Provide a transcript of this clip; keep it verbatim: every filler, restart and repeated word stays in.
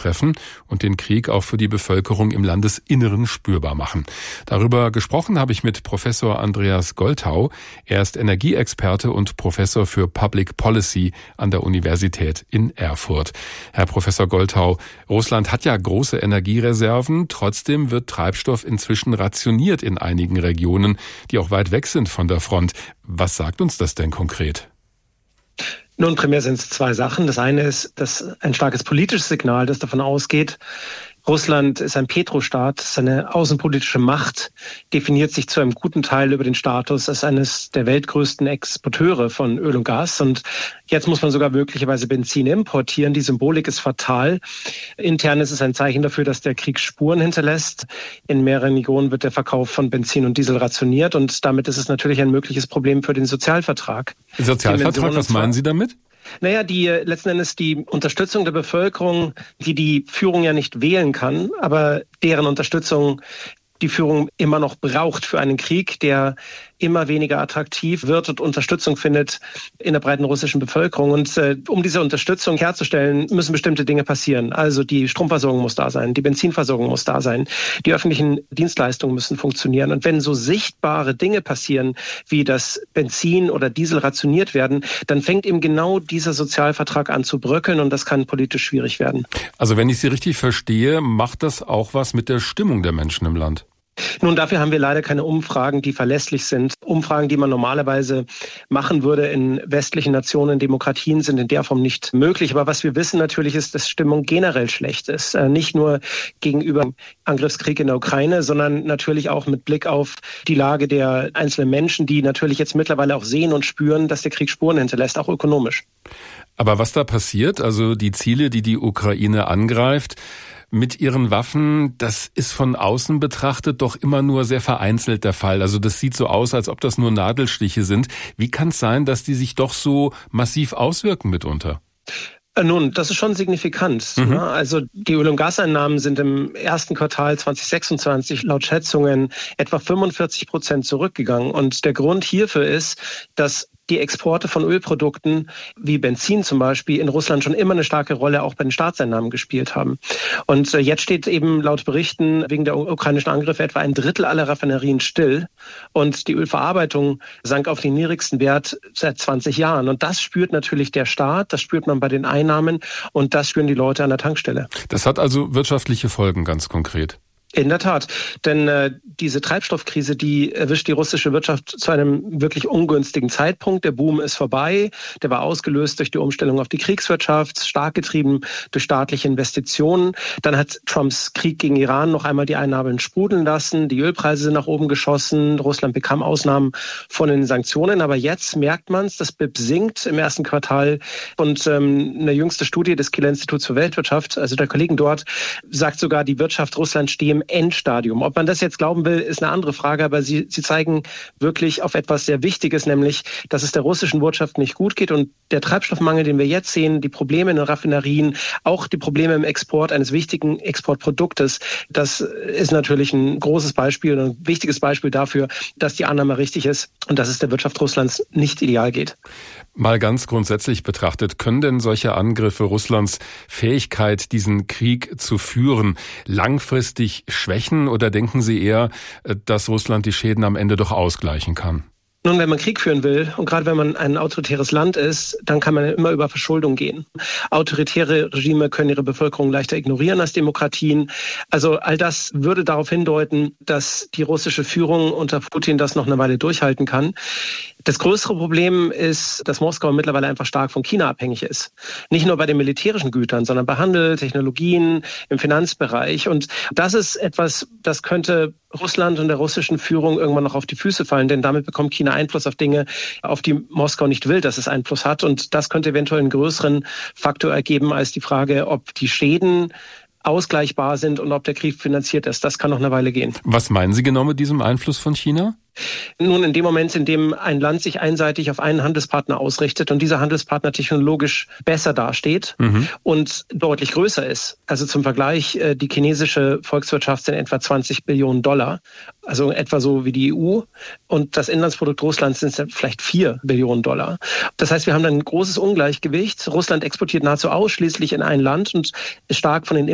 treffen und den Krieg auch für die Bevölkerung im Landesinneren spürbar machen. Darüber gesprochen habe ich mit Professor Andreas Golthau. Er ist Energieexperte und Professor für Public Policy an der Universität in Erfurt. Herr Professor Golthau, Russland hat ja große Energiereserven. Trotzdem wird Treibstoff inzwischen rationiert in einigen Regionen, die auch weit weg sind von der Front. Was sagt uns das denn konkret? Nun, primär sind es zwei Sachen. Das eine ist, dass ein starkes politisches Signal, das davon ausgeht, Russland ist ein Petrostaat, seine außenpolitische Macht definiert sich zu einem guten Teil über den Status als eines der weltgrößten Exporteure von Öl und Gas. Und jetzt muss man sogar möglicherweise Benzin importieren. Die Symbolik ist fatal. Intern ist es ein Zeichen dafür, dass der Krieg Spuren hinterlässt. In mehreren Regionen wird der Verkauf von Benzin und Diesel rationiert. Und damit ist es natürlich ein mögliches Problem für den Sozialvertrag. Sozialvertrag, was meinen Sie damit? Naja, die letzten Endes die Unterstützung der Bevölkerung, die die Führung ja nicht wählen kann, aber deren Unterstützung die Führung immer noch braucht für einen Krieg, der immer weniger attraktiv wird und Unterstützung findet in der breiten russischen Bevölkerung. Und äh, um diese Unterstützung herzustellen, müssen bestimmte Dinge passieren. Also die Stromversorgung muss da sein, die Benzinversorgung muss da sein, die öffentlichen Dienstleistungen müssen funktionieren. Und wenn so sichtbare Dinge passieren, wie das Benzin oder Diesel rationiert werden, dann fängt eben genau dieser Sozialvertrag an zu bröckeln und das kann politisch schwierig werden. Also wenn ich Sie richtig verstehe, macht das auch was mit der Stimmung der Menschen im Land? Nun, dafür haben wir leider keine Umfragen, die verlässlich sind. Umfragen, die man normalerweise machen würde in westlichen Nationen, Demokratien, sind in der Form nicht möglich. Aber was wir wissen natürlich ist, dass Stimmung generell schlecht ist. Nicht nur gegenüber Angriffskrieg in der Ukraine, sondern natürlich auch mit Blick auf die Lage der einzelnen Menschen, die natürlich jetzt mittlerweile auch sehen und spüren, dass der Krieg Spuren hinterlässt, auch ökonomisch. Aber was da passiert, also die Ziele, die die Ukraine angreift, mit ihren Waffen, das ist von außen betrachtet doch immer nur sehr vereinzelt der Fall. Also das sieht so aus, als ob das nur Nadelstiche sind. Wie kann es sein, dass die sich doch so massiv auswirken mitunter? Nun, das ist schon signifikant. Mhm. Also die Öl- und Gaseinnahmen sind im ersten Quartal zwanzig sechsundzwanzig laut Schätzungen etwa fünfundvierzig Prozent zurückgegangen. Und der Grund hierfür ist, dass die Exporte von Ölprodukten wie Benzin zum Beispiel in Russland schon immer eine starke Rolle auch bei den Staatseinnahmen gespielt haben. Und jetzt steht eben laut Berichten wegen der ukrainischen Angriffe etwa ein Drittel aller Raffinerien still. Und die Ölverarbeitung sank auf den niedrigsten Wert seit zwanzig Jahren. Und das spürt natürlich der Staat, das spürt man bei den Einnahmen und das spüren die Leute an der Tankstelle. Das hat also wirtschaftliche Folgen ganz konkret. In der Tat, denn äh, diese Treibstoffkrise, die erwischt die russische Wirtschaft zu einem wirklich ungünstigen Zeitpunkt. Der Boom ist vorbei, der war ausgelöst durch die Umstellung auf die Kriegswirtschaft, stark getrieben durch staatliche Investitionen. Dann hat Trumps Krieg gegen Iran noch einmal die Einnahmen sprudeln lassen, die Ölpreise sind nach oben geschossen, Russland bekam Ausnahmen von den Sanktionen. Aber jetzt merkt man es, das B I P sinkt im ersten Quartal und ähm, eine jüngste Studie des Kieler Instituts für Weltwirtschaft, also der Kollegen dort, sagt sogar, die Wirtschaft Russlands stehe im Endstadium. Ob man das jetzt glauben will, ist eine andere Frage, aber sie, sie zeigen wirklich auf etwas sehr Wichtiges, nämlich, dass es der russischen Wirtschaft nicht gut geht und der Treibstoffmangel, den wir jetzt sehen, die Probleme in den Raffinerien, auch die Probleme im Export eines wichtigen Exportproduktes, das ist natürlich ein großes Beispiel, ein wichtiges Beispiel dafür, dass die Annahme richtig ist und dass es der Wirtschaft Russlands nicht ideal geht. Mal ganz grundsätzlich betrachtet, können denn solche Angriffe Russlands Fähigkeit, diesen Krieg zu führen, langfristig schwächen oder denken Sie eher, dass Russland die Schäden am Ende doch ausgleichen kann? Nun, wenn man Krieg führen will und gerade wenn man ein autoritäres Land ist, dann kann man immer über Verschuldung gehen. Autoritäre Regime können ihre Bevölkerung leichter ignorieren als Demokratien. Also all das würde darauf hindeuten, dass die russische Führung unter Putin das noch eine Weile durchhalten kann. Das größere Problem ist, dass Moskau mittlerweile einfach stark von China abhängig ist. Nicht nur bei den militärischen Gütern, sondern bei Handel, Technologien, im Finanzbereich. Und das ist etwas, das könnte Russland und der russischen Führung irgendwann noch auf die Füße fallen, denn damit bekommt China Einfluss auf Dinge, auf die Moskau nicht will, dass es Einfluss hat. Und das könnte eventuell einen größeren Faktor ergeben als die Frage, ob die Schäden ausgleichbar sind und ob der Krieg finanziert ist. Das kann noch eine Weile gehen. Was meinen Sie genau mit diesem Einfluss von China? Nun, in dem Moment, in dem ein Land sich einseitig auf einen Handelspartner ausrichtet und dieser Handelspartner technologisch besser dasteht mhm. und deutlich größer ist, also zum Vergleich, die chinesische Volkswirtschaft sind etwa zwanzig Billionen Dollar, also etwa so wie die E U, und das Inlandsprodukt Russlands sind vielleicht vier Billionen Dollar. Das heißt, wir haben dann ein großes Ungleichgewicht. Russland exportiert nahezu ausschließlich in ein Land und ist stark von den